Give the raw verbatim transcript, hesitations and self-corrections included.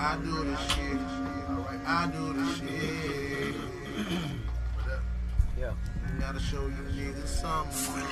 I do the shit. I do the shit. Yeah. Gotta show you niggas something.